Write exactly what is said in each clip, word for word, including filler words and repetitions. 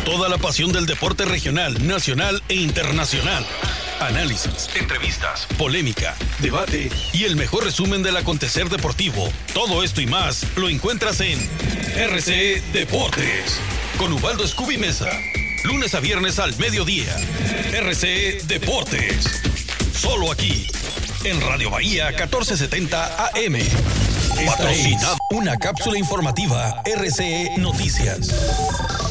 Toda la pasión del deporte regional, nacional e internacional. Análisis, entrevistas, polémica, debate y el mejor resumen del acontecer deportivo. Todo esto y más lo encuentras en R C Deportes con Ubaldo Scooby Mesa. Lunes a viernes al mediodía. R C Deportes. Solo aquí, en Radio Bahía catorce setenta A M. Esta es una cápsula informativa R C E Noticias.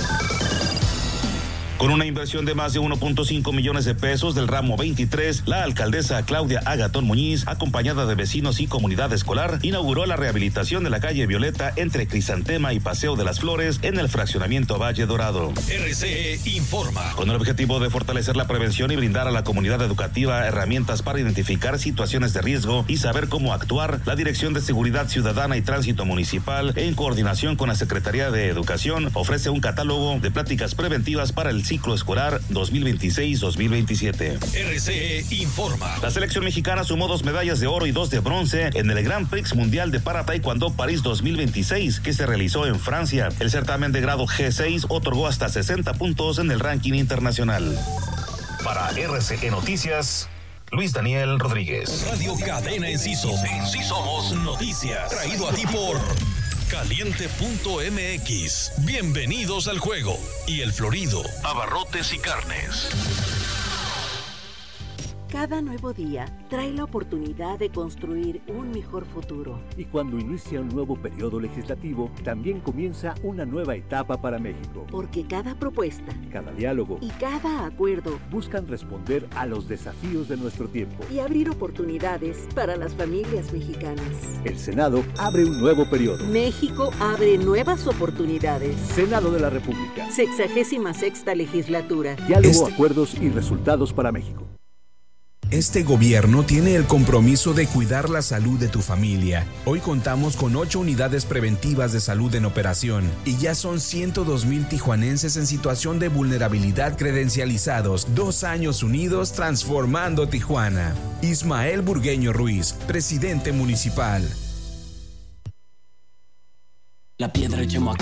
Con una inversión de más de uno punto cinco millones de pesos del ramo veintitrés, la alcaldesa Claudia Agatón Muñiz, acompañada de vecinos y comunidad escolar, inauguró la rehabilitación de la calle Violeta entre Crisantema y Paseo de las Flores en el fraccionamiento Valle Dorado. R C E informa. Con el objetivo de fortalecer la prevención y brindar a la comunidad educativa herramientas para identificar situaciones de riesgo y saber cómo actuar, la Dirección de Seguridad Ciudadana y Tránsito Municipal, en coordinación con la Secretaría de Educación, ofrece un catálogo de pláticas preventivas para el ciclo escolar dos mil veintiséis dos mil veintisiete. R C E informa. La selección mexicana sumó dos medallas de oro y dos de bronce en el Grand Prix Mundial de Para Taekwondo París dos mil veintiséis, que se realizó en Francia. El certamen de grado G seis otorgó hasta sesenta puntos en el ranking internacional. Para R C E Noticias, Luis Daniel Rodríguez. Radio Cadena Enciso. Sí somos noticias. Traído a ti por Caliente punto M X. Bienvenidos al juego. Y El Florido, abarrotes y carnes. Cada nuevo día trae la oportunidad de construir un mejor futuro. Y cuando inicia un nuevo periodo legislativo, también comienza una nueva etapa para México. Porque cada propuesta, cada diálogo y cada acuerdo buscan responder a los desafíos de nuestro tiempo y abrir oportunidades para las familias mexicanas. El Senado abre un nuevo periodo. México abre nuevas oportunidades. Senado de la República. Sexagésima sexta legislatura. Diálogo, este... acuerdos y resultados para México. Este gobierno tiene el compromiso de cuidar la salud de tu familia. Hoy contamos con ocho unidades preventivas de salud en operación y ya son ciento dos mil tijuanenses en situación de vulnerabilidad credencializados. Dos años unidos transformando Tijuana. Ismael Burgueño Ruiz, presidente municipal. La piedra Yemaca.